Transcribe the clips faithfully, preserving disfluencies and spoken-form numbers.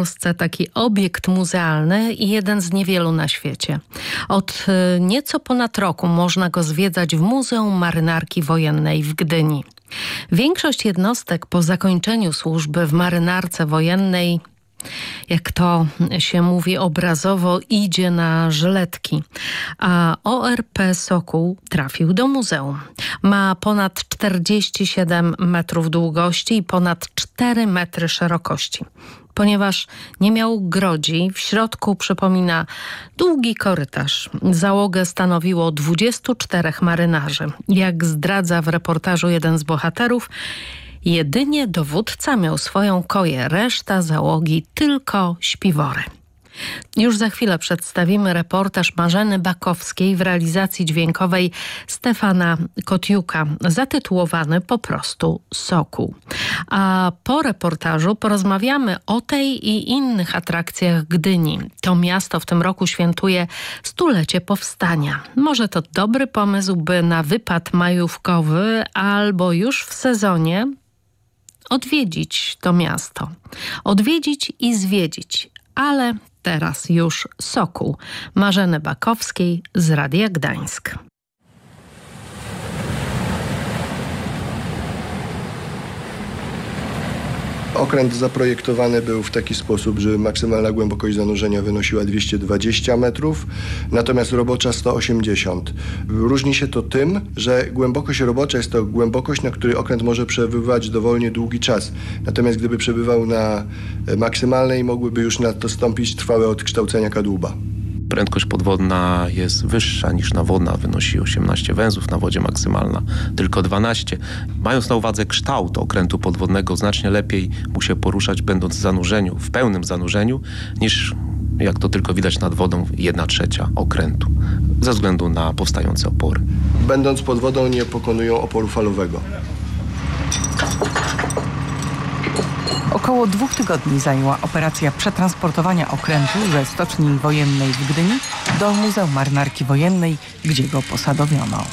Polsce taki obiekt muzealny i jeden z niewielu na świecie. Od nieco ponad roku można go zwiedzać w Muzeum Marynarki Wojennej w Gdyni. Większość jednostek po zakończeniu służby w marynarce wojennej, jak to się mówi obrazowo, idzie na żyletki. A O R P Sokół trafił do muzeum. Ma ponad czterdzieści siedem metrów długości i ponad cztery metry szerokości. Ponieważ nie miał grodzi, w środku przypomina długi korytarz. Załogę stanowiło dwudziestu czterech marynarzy. Jak zdradza w reportażu jeden z bohaterów, jedynie dowódca miał swoją koję, reszta załogi tylko śpiwory. Już za chwilę przedstawimy reportaż Marzeny Bakowskiej w realizacji dźwiękowej Stefana Kotiuka, zatytułowany po prostu Sokół. A po reportażu porozmawiamy o tej i innych atrakcjach Gdyni. To miasto w tym roku świętuje stulecie powstania. Może to dobry pomysł, by na wypad majówkowy albo już w sezonie odwiedzić to miasto. Odwiedzić i zwiedzić. Ale teraz już Sokół. Marzeny Bakowskiej z Radia Gdańsk. Okręt zaprojektowany był w taki sposób, że maksymalna głębokość zanurzenia wynosiła dwieście dwadzieścia metrów, natomiast robocza sto osiemdziesiąt. Różni się to tym, że głębokość robocza jest to głębokość, na której okręt może przebywać dowolnie długi czas. Natomiast gdyby przebywał na maksymalnej, mogłyby już nastąpić trwałe odkształcenia kadłuba. Prędkość podwodna jest wyższa niż nawodna, wynosi osiemnaście węzłów, na wodzie maksymalna tylko dwanaście. Mając na uwadze kształt okrętu podwodnego, znacznie lepiej mu się poruszać, będąc w zanurzeniu, w pełnym zanurzeniu, niż jak to tylko widać nad wodą, jedna trzecia okrętu, ze względu na powstające opory. Będąc pod wodą nie pokonują oporu falowego. Około dwóch tygodni zajęła operacja przetransportowania okrętu ze stoczni wojennej w Gdyni do Muzeum Marynarki Wojennej, gdzie go posadowiono.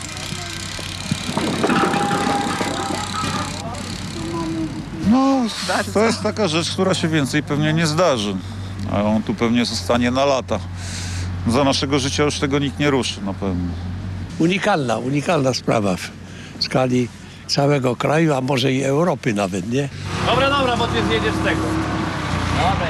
No, to jest taka rzecz, która się więcej pewnie nie zdarzy. A on tu pewnie zostanie na lata. Za naszego życia już tego nikt nie ruszy na pewno. Unikalna, unikalna sprawa w skali całego kraju, a może i Europy nawet, nie? Dobra, dobra, bo ty zjedziesz z tego. Dobra.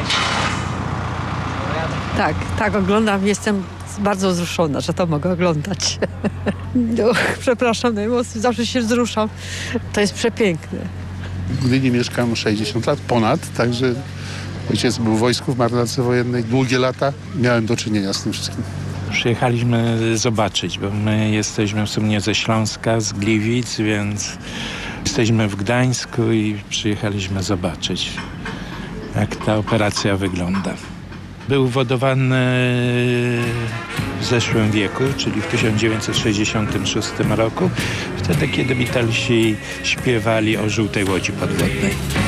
Tak, tak oglądam. Jestem bardzo wzruszona, że to mogę oglądać. No, przepraszam, najmocniej, zawsze się wzruszam. To jest przepiękne. W Gdyni mieszkam sześćdziesiąt lat, ponad, także ojciec był w wojsku w marynarce wojennej długie lata. Miałem do czynienia z tym wszystkim. Przyjechaliśmy zobaczyć, bo my jesteśmy w sumie ze Śląska, z Gliwic, więc jesteśmy w Gdańsku i przyjechaliśmy zobaczyć, jak ta operacja wygląda. Był wodowany w zeszłym wieku, czyli w tysiąc dziewięćset sześćdziesiątym szóstym roku, wtedy kiedy Beatlesi śpiewali o żółtej łodzi podwodnej.